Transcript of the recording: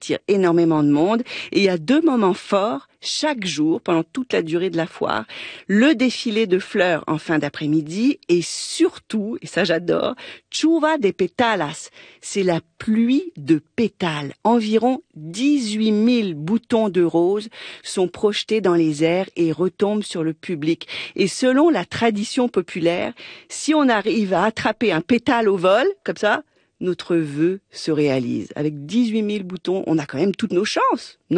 attire énormément de monde. Et il y a 2 moments forts chaque jour, pendant toute la durée de la foire. Le défilé de fleurs en fin d'après-midi et surtout, et ça j'adore, chuva de pétalas. C'est la pluie de pétales. Environ 18 000 boutons de roses sont projetés dans les airs et retombent sur le public. Et selon la tradition populaire, si on arrive à attraper un pétale au vol, comme ça, notre vœu se réalise. Avec 18 000 boutons, on a quand même toutes nos chances, non ?